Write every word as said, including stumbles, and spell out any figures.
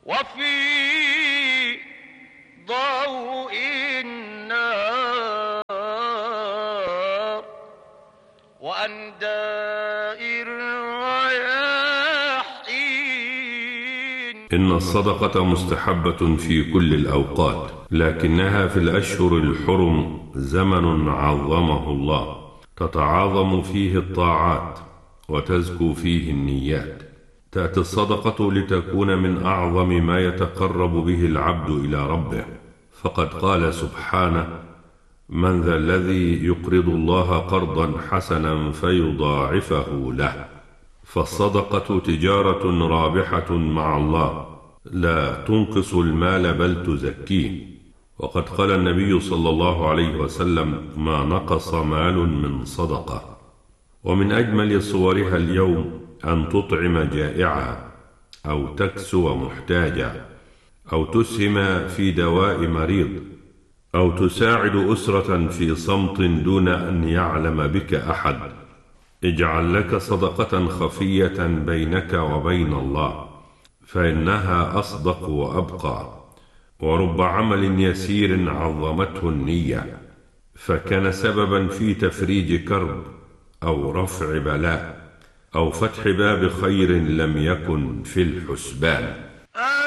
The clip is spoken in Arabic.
وفي ضوء النار وأنداء الرياحين. إن الصدقة مستحبة في كل الأوقات، لكنها في الأشهر الحرم زمن عظمه الله، تتعاظم فيه الطاعات وتزكو فيه النيات. تأتي الصدقة لتكون من أعظم ما يتقرب به العبد إلى ربه، فقد قال سبحانه: من ذا الذي يقرض الله قرضا حسنا فيضاعفه له. فالصدقة تجارة رابحة مع الله، لا تنقص المال بل تزكيه. وقد قال النبي صلى الله عليه وسلم: ما نقص مال من صدقة. ومن أجمل صورها اليوم أن تطعم جائعا، أو تكسو محتاجا، أو تسهم في دواء مريض، أو تساعد أسرة في صمت دون أن يعلم بك أحد. اجعل لك صدقة خفية بينك وبين الله، فإنها أصدق وأبقى. ورب عمل يسير عظمته النية، فكان سببا في تفريج كرب، أو رفع بلاء، أو فتح باب خير لم يكن في الحسبان.